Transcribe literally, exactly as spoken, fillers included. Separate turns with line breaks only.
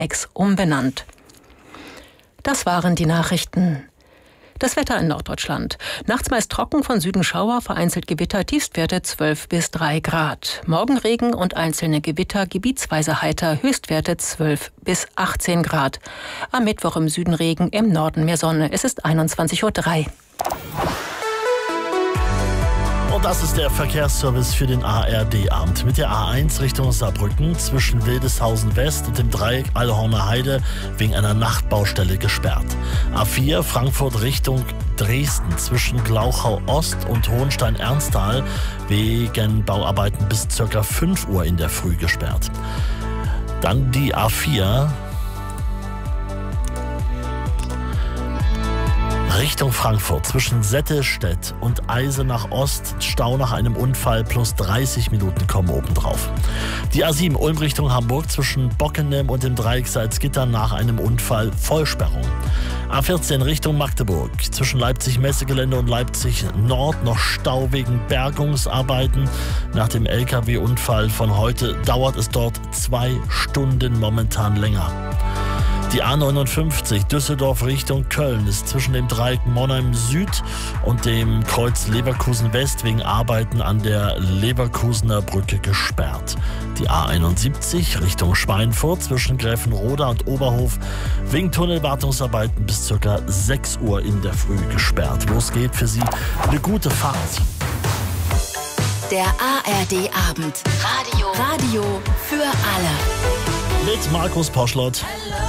Ex umbenannt. Das waren die Nachrichten. Das Wetter in Norddeutschland. Nachts meist trocken, von Süden Schauer, vereinzelt Gewitter, Tiefstwerte zwölf bis drei Grad. Morgen Regen und einzelne Gewitter, gebietsweise heiter, Höchstwerte zwölf bis achtzehn Grad. Am Mittwoch im Süden Regen, im Norden mehr Sonne. Es ist einundzwanzig Uhr drei.
Und das ist der Verkehrsservice für den A R D-Abend. Mit der A eins Richtung Saarbrücken zwischen Wildeshausen West und dem Dreieck Allhorner Heide wegen einer Nachtbaustelle gesperrt. A vier Frankfurt Richtung Dresden zwischen Glauchau Ost und Hohenstein-Ernsthal wegen Bauarbeiten bis ca. fünf Uhr in der Früh gesperrt. Dann die A vier Richtung Frankfurt zwischen Settestedt und Eisenach Ost, Stau nach einem Unfall plus dreißig Minuten kommen obendrauf. Die A sieben Ulm Richtung Hamburg zwischen Bockenem und dem Dreieck Salzgitter nach einem Unfall Vollsperrung. A vierzehn Richtung Magdeburg zwischen Leipzig-Messegelände und Leipzig Nord noch Stau wegen Bergungsarbeiten. Nach dem L K W-Unfall von heute dauert es dort zwei Stunden momentan länger. Die A neunundfünfzig Düsseldorf Richtung Köln ist zwischen dem Dreieck Monheim Süd und dem Kreuz Leverkusen West wegen Arbeiten an der Leverkusener Brücke gesperrt. Die A einundsiebzig Richtung Schweinfurt zwischen Gräfenroda und Oberhof wegen Tunnelwartungsarbeiten bis ca. sechs Uhr in der Früh gesperrt. Los geht für Sie eine gute Fahrt.
Der A R D-Abend. Radio. Radio für alle.
Mit Markus Poschlott.